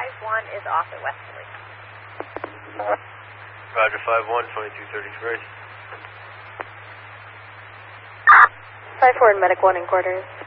5-1 is off at Westerly. Roger, 5-1, 2233. 5-4 in Medic 1 in quarters.